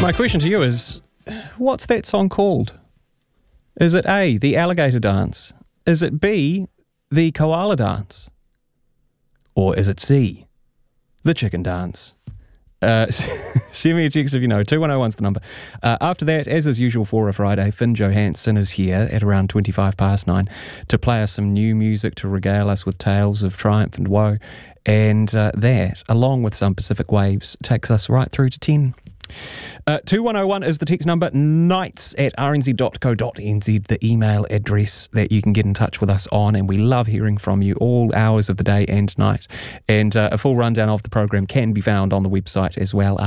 My question to you is, what's that song called? Is it A, the alligator dance? Is it B, the koala dance? Or is it C, the chicken dance? Send me a text if you know. 2101's the number. After that, as is usual for a Friday, Finn Johansson is here at around 9:25 to play us some new music to regale us with tales of triumph and woe. And that, along with some Pacific Waves, takes us right through to 10. 2101 is the text number, nights@rnz.co.nz, the email address that you can get in touch with us on, and we love hearing from you all hours of the day and night. And a full rundown of the program can be found on the website as well,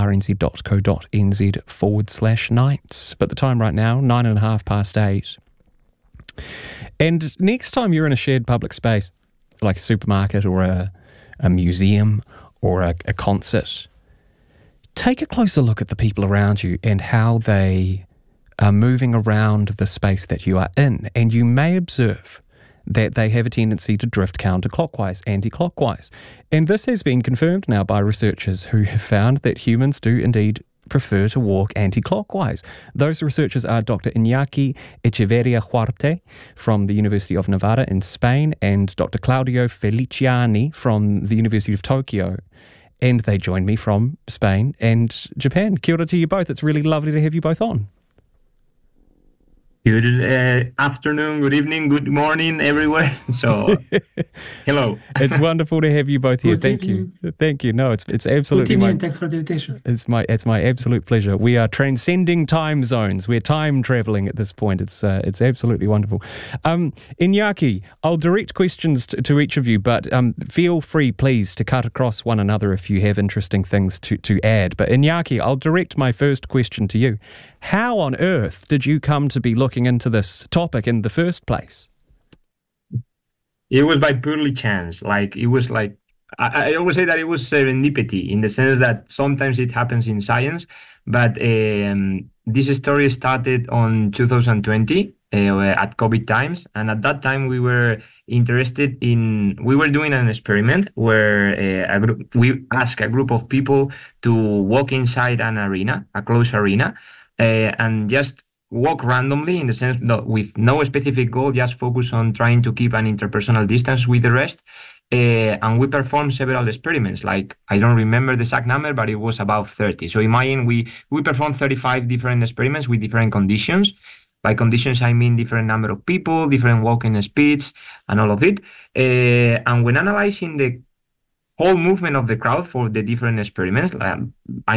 rnz.co.nz/nights. But the time right now, 8:09. And next time you're in a shared public space, like a supermarket or a museum or a concert, take a closer look at the people around you and how they are moving around the space that you are in. And you may observe that they have a tendency to drift counterclockwise, anti-clockwise. And this has been confirmed now by researchers who have found that humans do indeed prefer to walk anti-clockwise. Those researchers are Dr. Iñaki Echeverria Huarte from the University of Navarra in Spain and Dr. Claudio Feliciani from the University of Tokyo. And they joined me from Spain and Japan. Kia ora to you both. It's really lovely to have you both on. Good afternoon, good evening, good morning, everywhere. So, hello. It's wonderful to have you both here. Thank you. Thank you. No, it's absolutely good evening. Thanks for the invitation. It's my absolute pleasure. We are transcending time zones. We're time traveling at this point. It's absolutely wonderful. Iñaki, I'll direct questions to each of you, but feel free, please, to cut across one another if you have interesting things to add. But Iñaki, I'll direct my first question to you. How on earth did you come to be looking into this topic in the first place? It was by purely chance. I always say that it was serendipity, in the sense that sometimes it happens in science, but this story started on 2020 at COVID times, and at that time we were doing an experiment where we asked a group of people to walk inside an arena, a closed arena, and just walk randomly, in the sense that with no specific goal, just focus on trying to keep an interpersonal distance with the rest. And we performed several experiments. Like, I don't remember the exact number, but it was about 30. So imagine we performed 35 different experiments with different conditions. By conditions, I mean different number of people, different walking speeds, and all of it. And when analyzing the whole movement of the crowd for the different experiments, how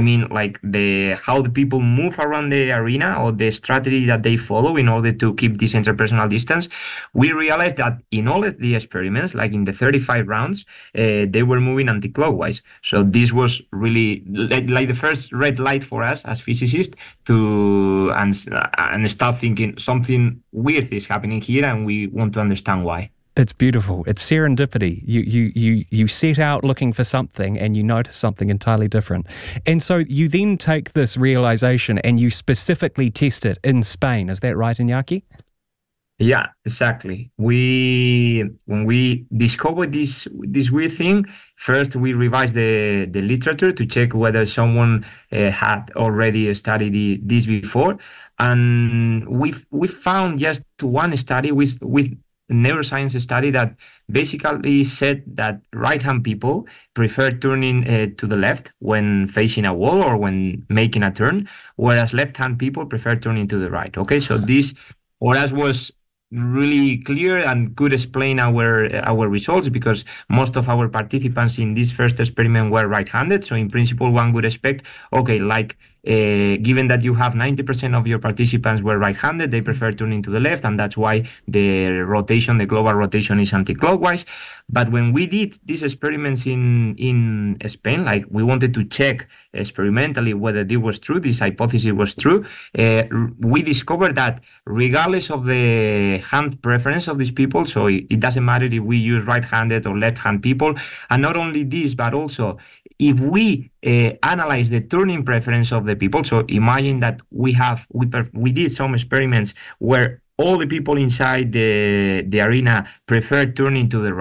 the people move around the arena, or the strategy that they follow in order to keep this interpersonal distance, we realized that in all of the experiments, like in the 35 rounds, they were moving anti-clockwise. So this was really like the first red light for us as physicists and start thinking something weird is happening here, and we want to understand why. It's beautiful. It's serendipity. You set out looking for something and you notice something entirely different. And so you then take this realization and you specifically test it in Spain. Is that right, Iñaki? Yeah, exactly. When we discovered this weird thing, first we revised the literature to check whether someone had already studied this before. And we found just one study with neuroscience study that basically said that right-hand people prefer turning to the left when facing a wall or when making a turn, whereas left-hand people prefer turning to the right. Okay, so this for us was really clear and could explain our results, because most of our participants in this first experiment were right-handed. So in principle, one would expect, okay, given that you have 90% of your participants were right-handed, they prefer turning to the left, and that's why the global rotation is anti-clockwise. But when we did these experiments in Spain, like we wanted to check experimentally whether this hypothesis was true, we discovered that regardless of the hand preference of these people, so it doesn't matter if we use right-handed or left-hand people, and not only this, but also if we analyze the turning preference of the people, so imagine that we did some experiments where all the people inside the arena prefer turning to the right,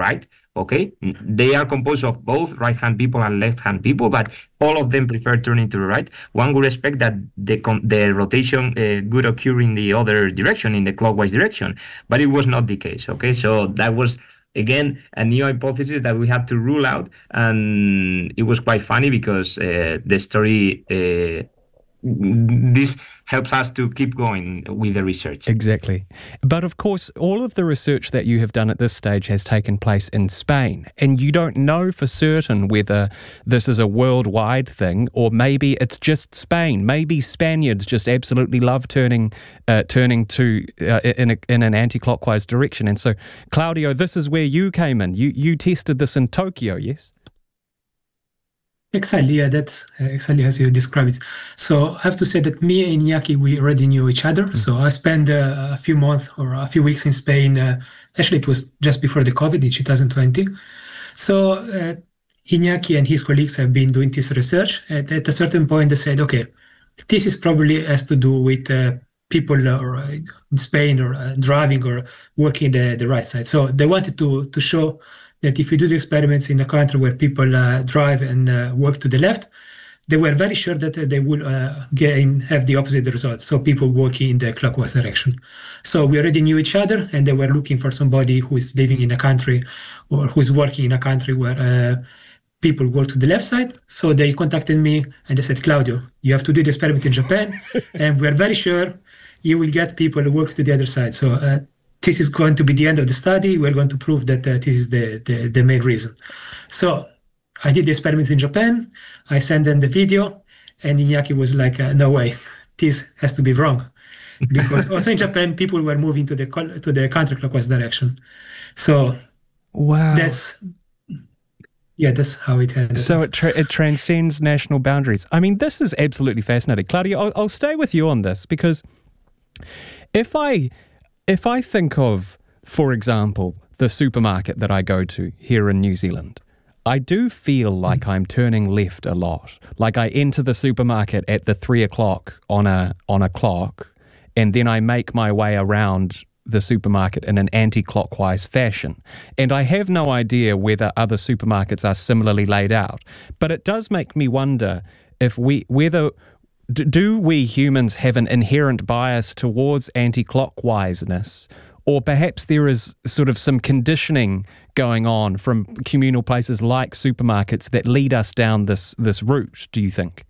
Okay, they are composed of both right-hand people and left-hand people, but all of them prefer turning to the right. One would expect that the rotation would occur in the other direction, in the clockwise direction, but it was not the case. Okay, so that was again a new hypothesis that we had to rule out, and it was quite funny because the story. This helps us to keep going with the research. Exactly. But of course, all of the research that you have done at this stage has taken place in Spain, and you don't know for certain whether this is a worldwide thing or maybe it's just Spain. Maybe Spaniards just absolutely love turning to in an anti-clockwise direction. And so, Claudio, this is where you came in. You tested this in Tokyo, yes? Exactly, yeah, that's exactly as you described it. So I have to say that me and Iñaki, we already knew each other. So I spent a few months or a few weeks in Spain. Actually, it was just before the COVID in 2020. So Iñaki and his colleagues have been doing this research. At a certain point, they said, okay, this is probably has to do with people in Spain or driving or working the right side. So they wanted to show that if you do the experiments in a country where people drive and work to the left, they were very sure that they will have the opposite result. So people working in the clockwise direction. So we already knew each other, and they were looking for somebody who is living in a country or who's working in a country where people work to the left side. So they contacted me and they said, Claudio, you have to do the experiment in Japan, and we're very sure you will get people who work to the other side. So this is going to be the end of the study. We're going to prove that this is the main reason. So I did the experiment in Japan. I sent them the video, and Iñaki was like, no way, this has to be wrong. Because also in Japan, people were moving to the counterclockwise direction. So wow, that's how it ended. So it transcends national boundaries. I mean, this is absolutely fascinating. Claudio, I'll stay with you on this, because if I think of, for example, the supermarket that I go to here in New Zealand, I do feel like I'm turning left a lot. Like I enter the supermarket at the 3 o'clock on a clock, and then I make my way around the supermarket in an anti-clockwise fashion. And I have no idea whether other supermarkets are similarly laid out. But it does make me wonder if do we humans have an inherent bias towards anti-clockwiseness, or perhaps there is sort of some conditioning going on from communal places like supermarkets that lead us down this route, do you think?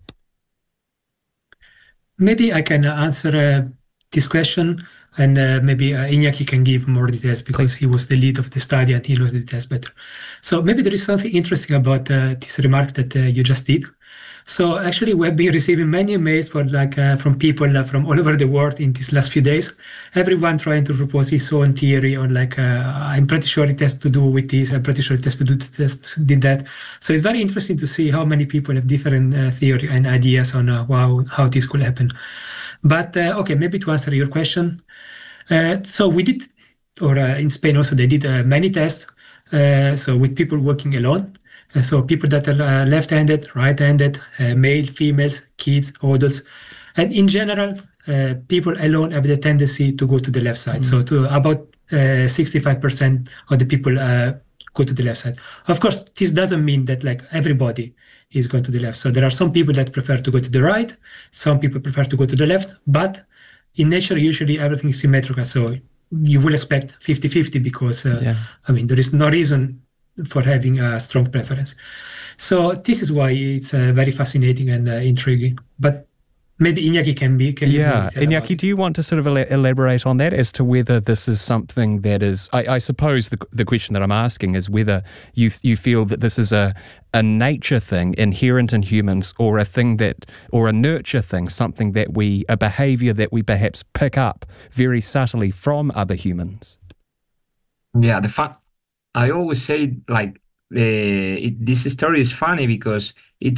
Maybe I can answer this question, and maybe Iñaki can give more details because he was the lead of the study and he knows the details better. So maybe there is something interesting about this remark that you just did. So actually, we have been receiving many emails from people from all over the world in these last few days. Everyone trying to propose his own theory on I'm pretty sure it has to do with this. I'm pretty sure it has to do this, did that. So it's very interesting to see how many people have different theory and ideas on how this could happen. But okay, maybe to answer your question. So we did, or in Spain also they did many tests. So with people working alone. So people that are left-handed, right-handed, male, females, kids, adults. And in general, people alone have the tendency to go to the left side. So to about 65% of the people go to the left side. Of course, this doesn't mean that everybody is going to the left. So there are some people that prefer to go to the right. Some people prefer to go to the left. But in nature, usually everything is symmetrical. So you will expect 50-50 because, there is no reason for having a strong preference. So this is why it's very fascinating and intriguing. But maybe Iñaki can Iñaki, do you want to sort of elaborate on that as to whether this is something that is, I suppose the question that I'm asking is whether you feel that this is a nature thing inherent in humans, or a thing or a nurture thing, something that a behavior that we perhaps pick up very subtly from other humans? Yeah, I always say this story is funny because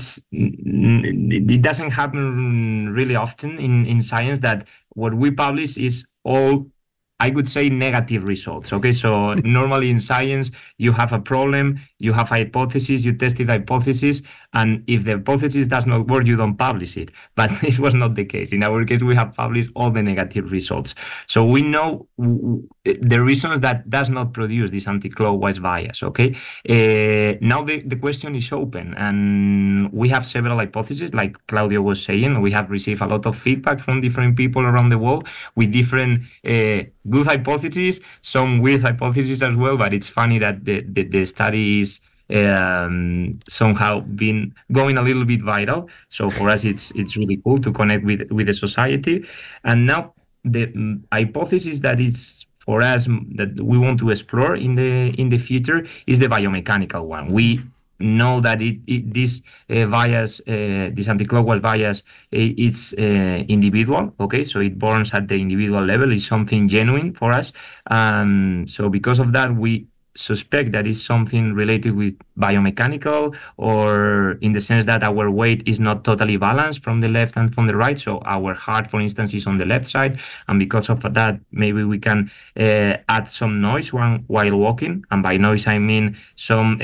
it doesn't happen really often in science that what we publish is all, I would say, negative results. Okay, so normally in science you have a problem, you have hypothesis, you tested hypothesis, and if the hypothesis does not work, you don't publish it. But this was not the case. In our case, we have published all the negative results. So we know the reasons that does not produce this anti-clockwise bias, okay? Now the question is open, and we have several hypotheses, like Claudio was saying. We have received a lot of feedback from different people around the world with different good hypotheses, some weird hypotheses as well, but it's funny that the study is somehow been going a little bit viral. So for us, it's really cool to connect with the society. And now the hypothesis that is for us that we want to explore in the future is the biomechanical one. We know that this bias, this anti-clockwise bias, it's individual. Okay, so it burns at the individual level. It's something genuine for us. So because of that, we suspect that it's something related with biomechanical, or in the sense that our weight is not totally balanced from the left and from the right. So our heart, for instance, is on the left side, and because of that, maybe we can add some noise while walking. And by noise, I mean some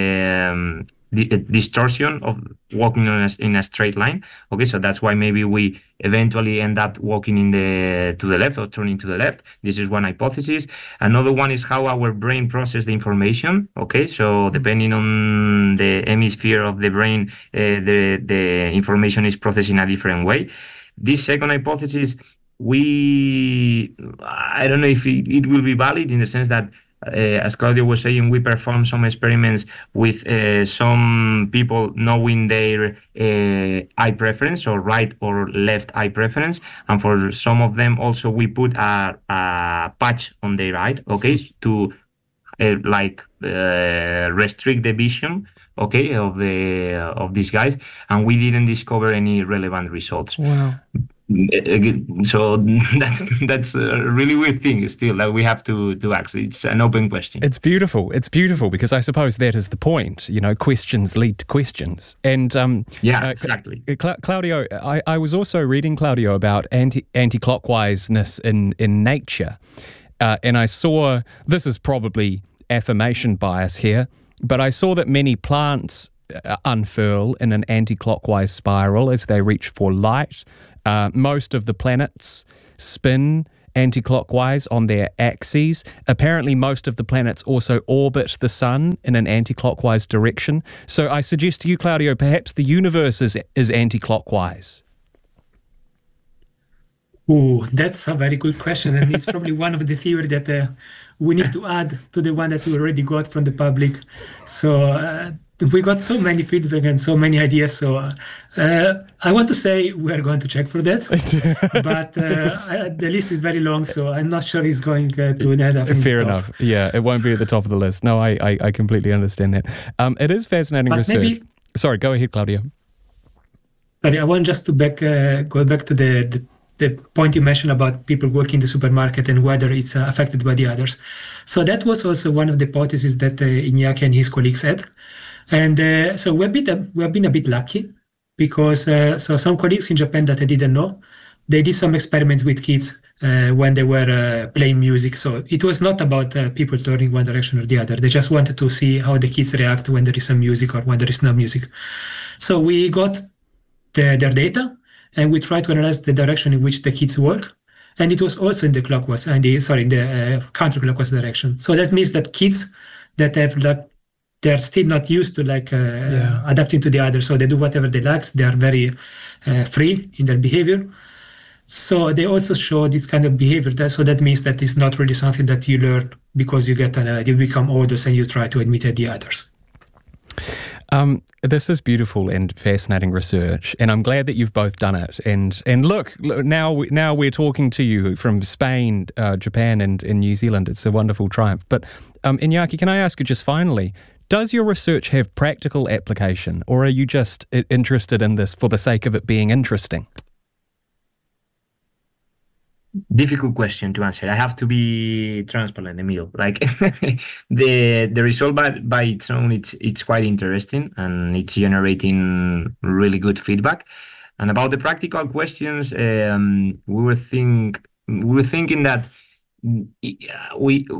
distortion of walking in a straight line. Okay, so that's why maybe we eventually end up walking to the left or turning to the left. This is one hypothesis. Another one is how our brain processes the information. Okay, so depending on the hemisphere of the brain, the information is processed in a different way. This second hypothesis, I don't know if it will be valid, in the sense that as Claudio was saying, we performed some experiments with some people knowing their eye preference, or right or left eye preference, and for some of them also we put a patch on their eye, okay, to restrict the vision, okay, of these guys, and we didn't discover any relevant results. Wow. So that's a really weird thing still that we have to ask. It's an open question. It's beautiful. It's beautiful, because I suppose that is the point. You know, questions lead to questions. And exactly. Claudio, I was also reading, Claudio, about anti-clockwiseness in nature, and I saw, this is probably affirmation bias here, but I saw that many plants unfurl in an anti-clockwise spiral as they reach for light. Most of the planets spin anti-clockwise on their axes. Apparently, most of the planets also orbit the sun in an anti-clockwise direction. So I suggest to you, Claudio, perhaps the universe is anti-clockwise. Oh, that's a very good question. And it's probably one of the theories that we need to add to the one that we already got from the public. So we got so many feedback and so many ideas. So I want to say we are going to check for that. But the list is very long, so I'm not sure it's going to end up. Fair enough. Yeah, it won't be at the top of the list. No, I completely understand that. It is fascinating research. Sorry, go ahead, Claudio. Sorry, I want just to go back to the point you mentioned about people working in the supermarket and whether it's affected by the others. So that was also one of the hypotheses that Iñaki and his colleagues had. And so we've been a bit lucky, because so some colleagues in Japan that I didn't know, they did some experiments with kids when they were playing music. So it was not about people turning one direction or the other. They just wanted to see how the kids react when there is some music or when there is no music. So we got their data, and we tried to analyze the direction in which the kids walk. And it was also in the clockwise, in the counterclockwise direction. So that means that kids that have they're still not used to adapting to the other. So they do whatever they like. They are very free in their behavior. So they also show this kind of behavior. So that means that it's not really something that you learn because you become older and you try to imitate the others. This is beautiful and fascinating research, and I'm glad that you've both done it. And look, now we're talking to you from Spain, Japan, and New Zealand. It's a wonderful triumph. But Iñaki, can I ask you just finally, does your research have practical application, or are you just interested in this for the sake of it being interesting? Difficult question to answer. I have to be transparent, Emil. Like the result by its own, it's quite interesting, and it's generating really good feedback. And about the practical questions, we were thinking that we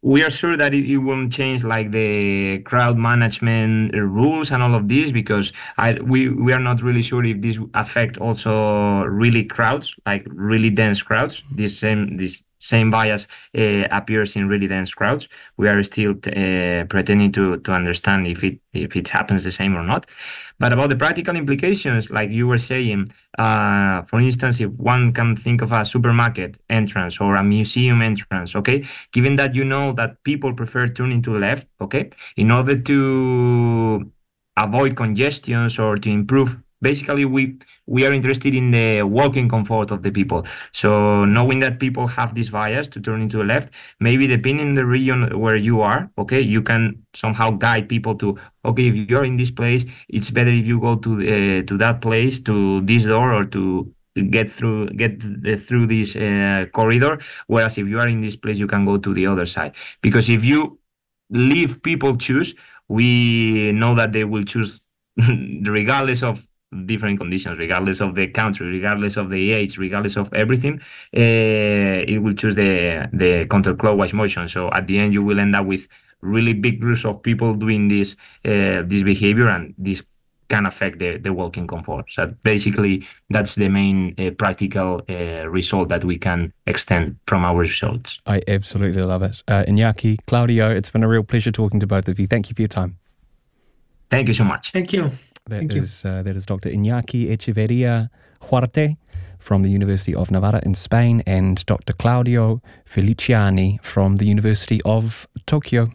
we are sure that it won't change like the crowd management rules and all of this, because we are not really sure if this affect also really crowds, like really dense crowds. This same bias appears in really dense crowds. We are still pretending to understand if it happens the same or not. But about the practical implications, like you were saying, for instance, if one can think of a supermarket entrance or a museum entrance, okay, given that you know that people prefer turning to the left, okay, in order to avoid congestions or to improve, basically we are interested in the walking comfort of the people. So knowing that people have this bias to turn into the left, maybe depending on the region where you are, okay, you can somehow guide people to, okay, if you're in this place, it's better if you go to that place, to this door, or to get through this corridor. Whereas if you are in this place, you can go to the other side. Because if you leave people choose, we know that they will choose regardless of different conditions, regardless of the country, regardless of the age, regardless of everything, it will choose the counterclockwise motion. So at the end, you will end up with really big groups of people doing this behavior, and this can affect the walking comfort. So basically, that's the main practical result that we can extend from our results. I absolutely love it. Iñaki, Claudio, it's been a real pleasure talking to both of you. Thank you for your time. Thank you so much. Thank you. That is Dr. Iñaki Echeverria Huarte from the University of Navarra in Spain, and Dr. Claudio Feliciani from the University of Tokyo.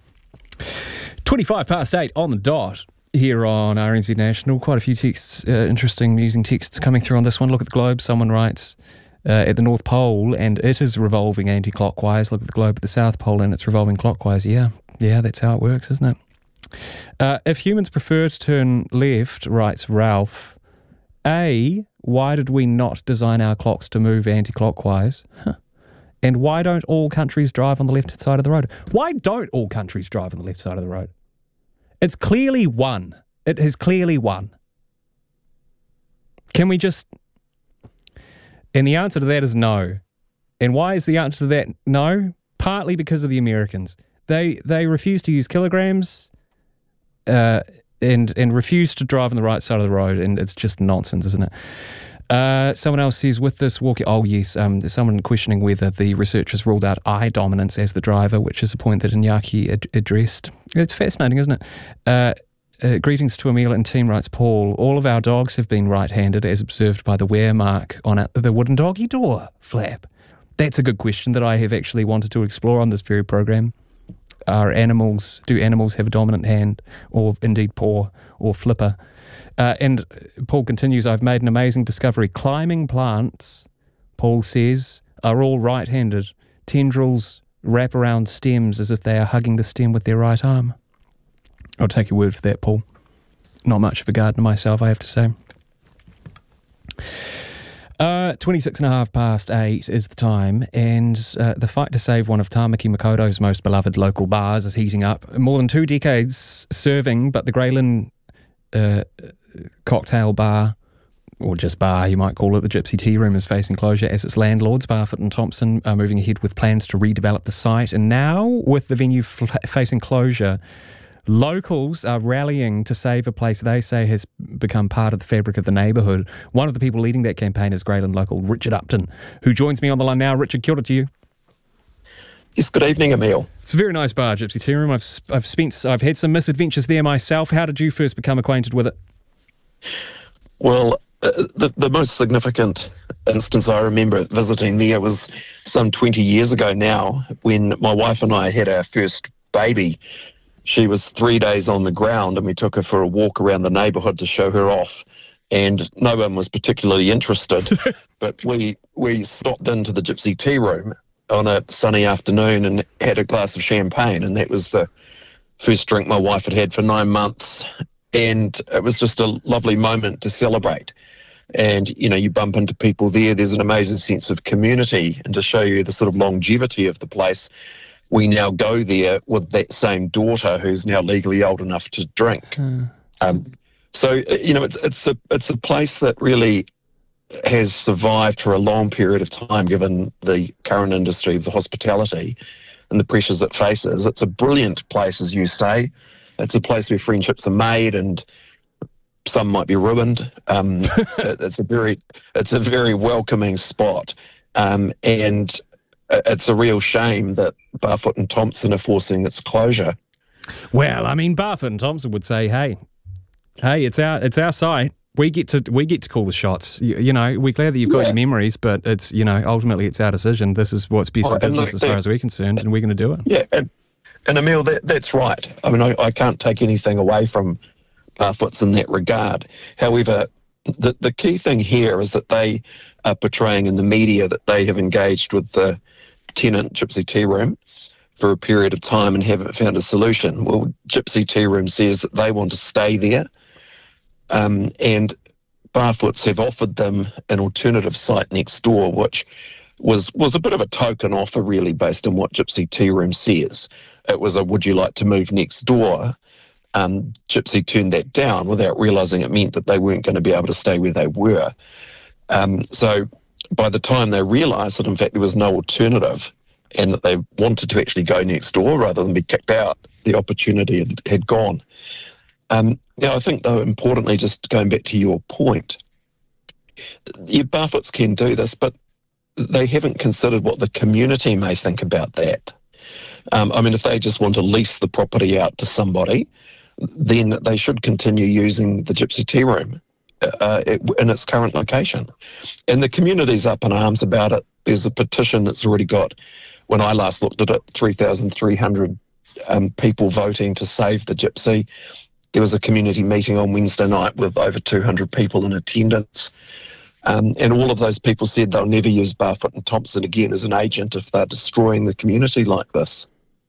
8:25 on the dot here on RNZ National. Quite a few texts, interesting, amusing texts coming through on this one. Look at the globe. Someone writes, at the North Pole, and it is revolving anti-clockwise. Look at the globe at the South Pole, and it's revolving clockwise. Yeah, that's how it works, isn't it? If humans prefer to turn left, writes Ralph, A, why did we not design our clocks to move anti-clockwise? And why don't all countries drive on the left side of the road? Why don't all countries drive on the left side of the road? It's clearly won. It has clearly won. Can we just... And the answer to that is no. And why is the answer to that no? Partly because of the Americans. They refuse to use kilograms... and refuse to drive on the right side of the road, and it's just nonsense, isn't it? Someone else says, with this walking... Oh, yes, there's someone questioning whether the researchers ruled out eye dominance as the driver, which is a point that Iñaki addressed. It's fascinating, isn't it? Greetings to Emil and team, writes Paul. All of our dogs have been right-handed, as observed by the wear mark on the wooden doggy door flap. That's a good question that I have actually wanted to explore on this very program. Do animals have a dominant hand, or indeed paw, or flipper? And Paul continues, I've made an amazing discovery. Climbing plants, Paul says, are all right-handed. Tendrils wrap around stems as if they are hugging the stem with their right arm. I'll take your word for that, Paul. Not much of a gardener myself, I have to say. 8:26 is the time, and the fight to save one of Tamaki Makoto's most beloved local bars is heating up. More than 2 decades serving, but the Greyland cocktail bar, or just bar, you might call it, the Gypsy Tea Room, is facing closure as its landlords, Barfoot and Thompson, are moving ahead with plans to redevelop the site. And now, with the venue facing closure, locals are rallying to save a place they say has become part of the fabric of the neighbourhood. One of the people leading that campaign is Greyland local Richard Upton, who joins me on the line now. Richard, kia ora to you. Yes, good evening, Emil. It's a very nice bar, Gypsy Tea Room. I've had some misadventures there myself. How did you first become acquainted with it? Well, the most significant instance I remember visiting there was some 20 years ago now, when my wife and I had our first baby. She was 3 days on the ground, and we took her for a walk around the neighbourhood to show her off. And no one was particularly interested, but we stopped into the Gypsy Tea Room on a sunny afternoon and had a glass of champagne, and that was the first drink my wife had had for 9 months. And it was just a lovely moment to celebrate. And, you know, you bump into people there, there's an amazing sense of community. And to show you the sort of longevity of the place, we now go there with that same daughter who's now legally old enough to drink. So, you know, it's a place that really has survived for a long period of time, given the current industry of the hospitality. and the pressures it faces. It's a brilliant place, as you say. It's a place where friendships are made and some might be ruined. It's a very welcoming spot, and it's a real shame that Barfoot and Thompson are forcing its closure. Well, I mean, Barfoot and Thompson would say, "Hey, it's our site. We get to call the shots. You know, we're glad that you've got your memories, but it's, you know, ultimately it's our decision. This is what's best for business as far as we're concerned, and we're going to do it." Yeah, and Emile, that's right. I mean, I can't take anything away from Barfoot's in that regard. However, the key thing here is that they are portraying in the media that they have engaged with the tenant, Gypsy Tea Room, for a period of time and haven't found a solution. Well, Gypsy Tea Room says that they want to stay there, and Barfoot's have offered them an alternative site next door, which was a bit of a token offer, really, based on what Gypsy Tea Room says. It was a, would you like to move next door? Gypsy turned that down without realising it meant that they weren't going to be able to stay where they were. So by the time they realised that, in fact, there was no alternative and that they wanted to actually go next door rather than be kicked out, the opportunity had gone. Now, I think, though, importantly, just going back to your point, Barfoot's can do this, but they haven't considered what the community may think about that. I mean, if they just want to lease the property out to somebody, then they should continue using the Gypsy Tea Room in its current location. And the community's up in arms about it. There's a petition that's already got, when I last looked at it, 3,300 people voting to save the Gypsy. There was a community meeting on Wednesday night with over 200 people in attendance. And all of those people said they'll never use Barfoot and Thompson again as an agent if they're destroying the community like this.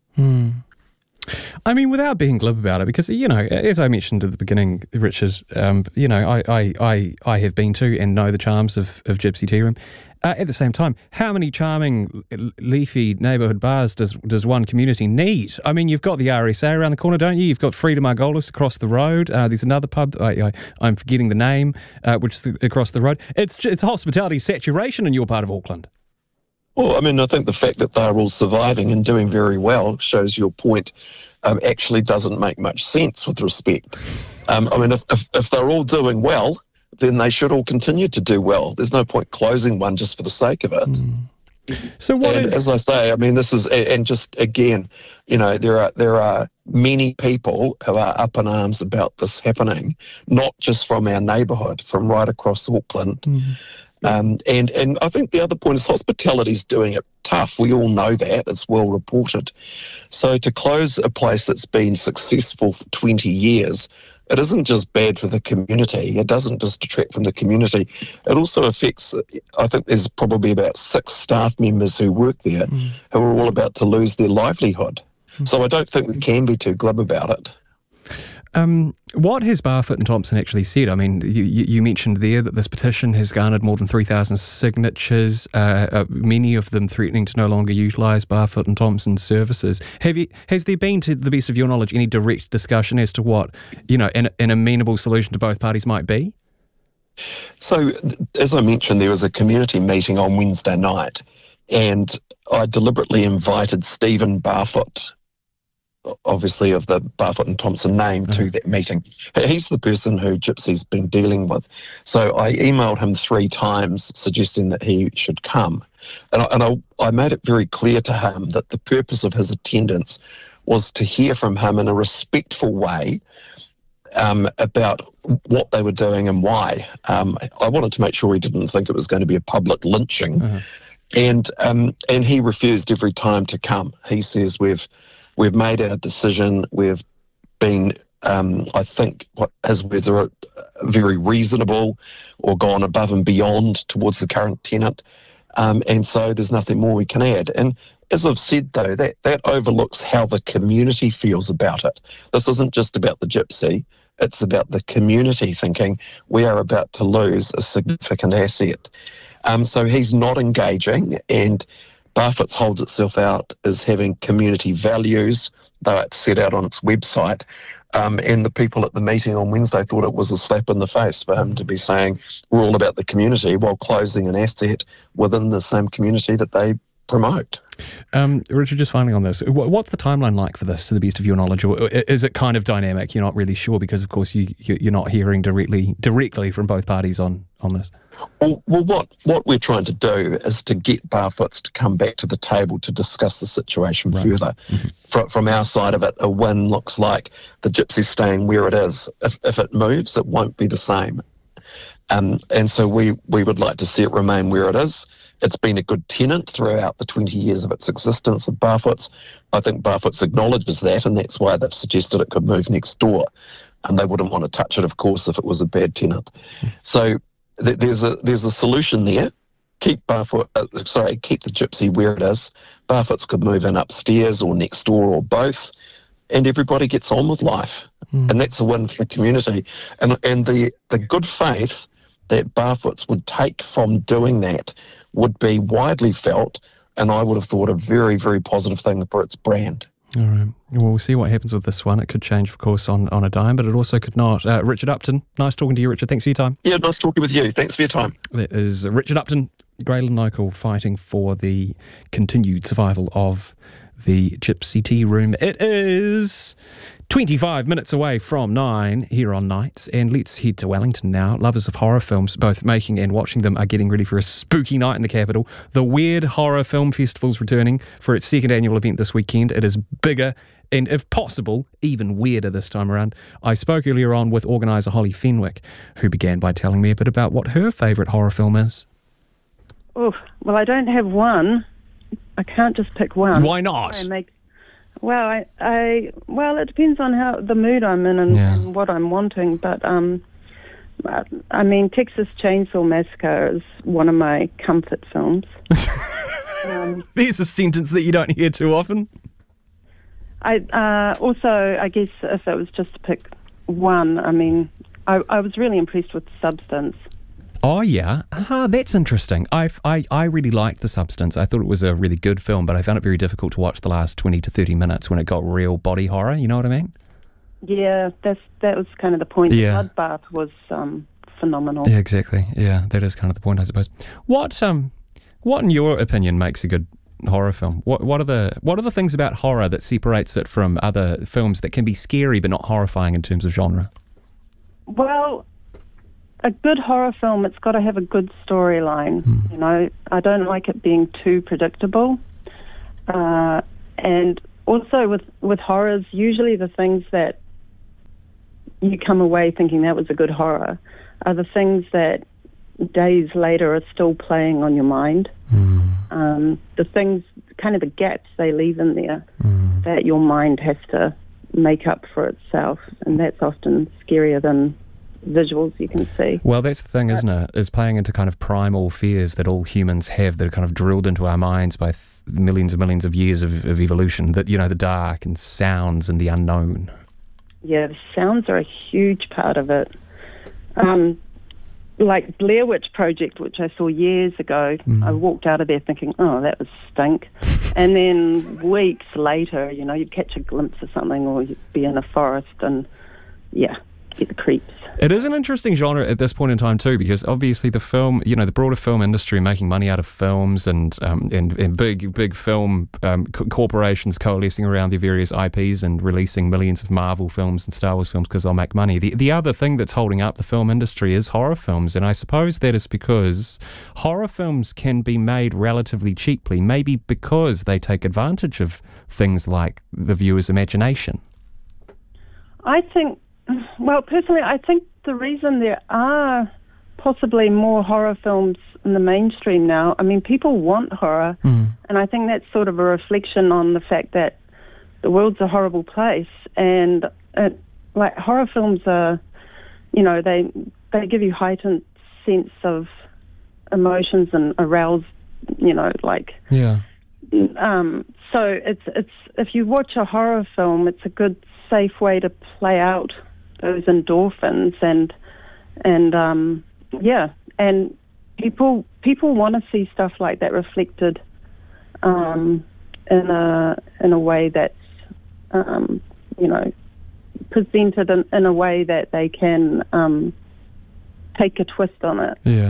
I mean, without being glib about it, because, you know, as I mentioned at the beginning, Richard, you know, I have been to and know the charms of Gypsy Tea Room. At the same time, how many charming, leafy neighbourhood bars does one community need? I mean, you've got the RSA around the corner, don't you? You've got Freedom Margolis across the road. There's another pub, I'm forgetting the name, which is across the road. It's hospitality saturation in your part of Auckland. Well, I mean, I think the fact that they're all surviving and doing very well shows your point actually doesn't make much sense with respect. I mean, if they're all doing well, then they should all continue to do well. There's no point closing one just for the sake of it. So as I say, I mean, this is, and just again, you know, there are many people who are up in arms about this happening, not just from our neighbourhood, from right across Auckland. And I think the other point is hospitality's doing it tough. We all know that. It's well reported. So to close a place that's been successful for 20 years, it isn't just bad for the community. It doesn't just detract from the community. It also affects, I think there's probably about 6 staff members who work there who are all about to lose their livelihood. So I don't think we can be too glib about it. What has Barfoot and Thompson actually said? I mean, you mentioned there that this petition has garnered more than 3,000 signatures, many of them threatening to no longer utilise Barfoot and Thompson's services. Has there been, to the best of your knowledge, any direct discussion as to what, you know, an amenable solution to both parties might be? So, as I mentioned, there was a community meeting on Wednesday night, and I deliberately invited Stephen Barfoot, obviously of the Barfoot and Thompson name, to that meeting. He's the person who Gypsy's been dealing with. So I emailed him 3 times suggesting that he should come. And I made it very clear to him that the purpose of his attendance was to hear from him in a respectful way about what they were doing and why. I wanted to make sure he didn't think it was going to be a public lynching. And he refused every time to come. He says, We've made our decision. We've been, I think, what his words are, very reasonable, or gone above and beyond towards the current tenant. And so there's nothing more we can add. And as I've said, though, that overlooks how the community feels about it. This isn't just about the Gypsy. It's about the community thinking we are about to lose a significant asset. So he's not engaging, and Barfoot's holds itself out as having community values. They're set out on its website. And the people at the meeting on Wednesday thought it was a slap in the face for him to be saying we're all about the community while closing an asset within the same community that they promote. Richard, just finally on this, what's the timeline like for this, to the best of your knowledge, or is it kind of dynamic? You're not really sure because, of course, you're not hearing directly from both parties on this. Well, what we're trying to do is to get Barfoots to come back to the table to discuss the situation further. Mm-hmm. From our side of it, a win looks like the Gypsy staying where it is. If it moves, it won't be the same. And so we would like to see it remain where it is. It's been a good tenant throughout the 20 years of its existence of Barfoots. I think Barfoots acknowledges that, and that's why they've suggested it could move next door. And they wouldn't want to touch it, of course, if it was a bad tenant. So there's a solution there. Keep the Gypsy where it is. Barfoots could move in upstairs or next door or both, and everybody gets on with life. And that's a win for the community. And the good faith that Barfoots would take from doing that would be widely felt, and I would have thought a very, very positive thing for its brand. All right. Well, we'll see what happens with this one. It could change, of course, on a dime, but it also could not. Richard Upton, nice talking to you, Richard. Thanks for your time. Yeah, nice talking with you. Thanks for your time. That is Richard Upton, Grayling Local, fighting for the continued survival of the Gypsy Tea Room. It is 25 minutes away from 9 here on Nights, and let's head to Wellington now. Lovers of horror films, both making and watching them, are getting ready for a spooky night in the capital. The Weird Horror Film Festival's returning for its second annual event this weekend. It is bigger and, if possible, even weirder this time around. I spoke earlier on with organiser Holly Fenwick, who began by telling me a bit about what her favourite horror film is. Oh, well, I don't have one. I can't just pick one. Why not? Well, it depends on how the mood I'm in and what I'm wanting. But I mean, Texas Chainsaw Massacre is one of my comfort films. There's a sentence that you don't hear too often. I guess if it was just to pick one, I mean, I was really impressed with Substance. Oh, yeah. That's interesting. I really liked The Substance. I thought it was a really good film, but I found it very difficult to watch the last 20 to 30 minutes when it got real body horror, you know what I mean? Yeah, that was kind of the point. Yeah. The Bloodbath was phenomenal. Yeah, exactly. Yeah, that is kind of the point, I suppose. What in your opinion makes a good horror film? What are the things about horror that separates it from other films that can be scary but not horrifying in terms of genre? Well, a good horror film, it's got to have a good storyline. You know, I don't like it being too predictable. And also with horrors, usually the things that you come away thinking that was a good horror are the things that days later are still playing on your mind. The things, kind of the gaps they leave in there that your mind has to make up for itself. And that's often scarier than visuals you can see. Well, that's the thing, isn't it? Is playing into kind of primal fears that all humans have that are kind of drilled into our minds by millions and millions of years of evolution. That, you know, the dark and sounds and the unknown. Yeah, the sounds are a huge part of it. Like Blair Witch Project, which I saw years ago, I walked out of there thinking, oh, that was stink. And then weeks later, you know, you'd catch a glimpse of something or you'd be in a forest and, yeah, get the creeps. It is an interesting genre at this point in time too, because obviously the film, you know, the broader film industry making money out of films and big film corporations coalescing around their various IPs and releasing millions of Marvel films and Star Wars films because they'll make money. The other thing that's holding up the film industry is horror films, and I suppose that is because horror films can be made relatively cheaply, maybe because they take advantage of things like the viewer's imagination. Personally, I think the reason there are possibly more horror films in the mainstream now, I mean, people want horror, and I think that's sort of a reflection on the fact that the world's a horrible place, and like horror films are, you know, they give you heightened sense of emotions and arouse, you know, like. Yeah. So it's if you watch a horror film, it's a good, safe way to play out those endorphins and people want to see stuff like that reflected in a way that's you know, presented in a way that they can take a twist on it. Yeah.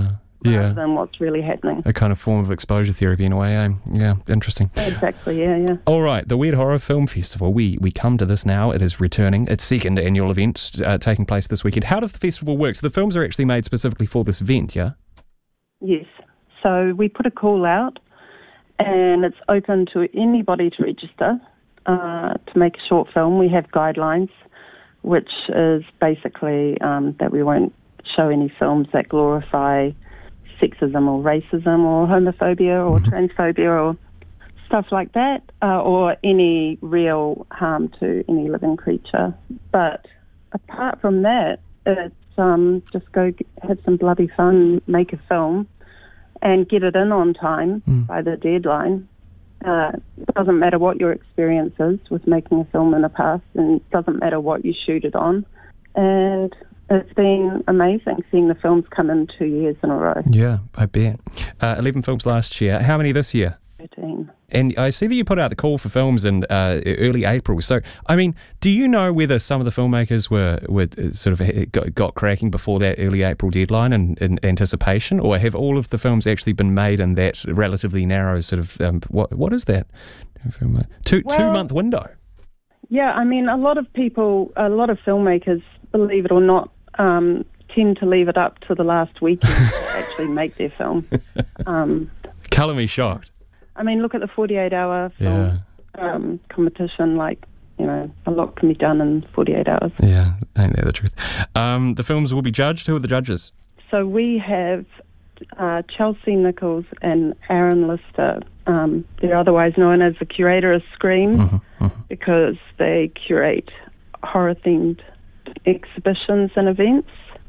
rather than what's really happening. A kind of form of exposure therapy in a way, eh? Yeah, interesting. Exactly, yeah. All right, the Weird Horror Film Festival. We come to this now. It is returning. Its second annual event taking place this weekend. How does the festival work? So the films are actually made specifically for this event, yeah? Yes. So we put a call out, and it's open to anybody to register to make a short film. We have guidelines, which is basically that we won't show any films that glorify sexism or racism or homophobia or transphobia or stuff like that, or any real harm to any living creature. But apart from that, it's just go have some bloody fun, make a film, and get it in on time by the deadline. It doesn't matter what your experience is with making a film in the past, and it doesn't matter what you shoot it on. And it's been amazing seeing the films come in 2 years in a row. Yeah, I bet. 11 films last year. How many this year? 13. And I see that you put out the call for films in early April. So, I mean, do you know whether some of the filmmakers were sort of got cracking before that early April deadline in anticipation, or have all of the films actually been made in that relatively narrow sort of what is that? Two month window? Yeah, I mean, a lot of filmmakers, believe it or not, tend to leave it up to the last weekend to actually make their film. Colour me shocked. I mean, look at the 48-hour film competition. Like, you know, a lot can be done in 48 hours. Yeah, ain't that the truth? The films will be judged. Who are the judges? So we have Chelsea Nichols and Aaron Lister. They're otherwise known as the curator of Scream because they curate horror-themed exhibitions and events.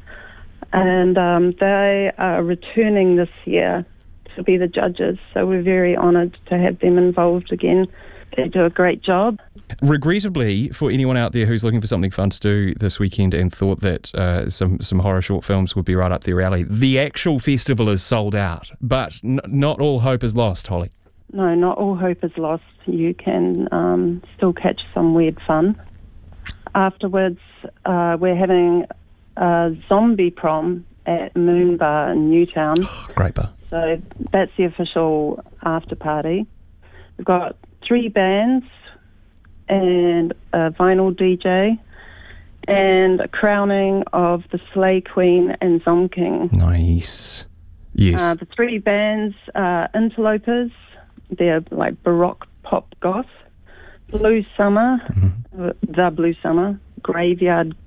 And they are returning this year to be the judges, so we're very honoured to have them involved again. They do a great job. Regrettably, for anyone out there who's looking for something fun to do this weekend and thought that some horror short films would be right up their alley, the actual festival is sold out, but not all hope is lost, Holly. No, not all hope is lost. You can still catch some weird fun. Afterwards, we're having a zombie prom at Moon Bar in Newtown. Great bar. So that's the official after party. We've got 3 bands and a vinyl DJ and a crowning of the Slay Queen and Zom King. Nice. Yes. The 3 bands are Interlopers. They're like Baroque pop goth. Blue Summer, the Blue Summer, Graveyard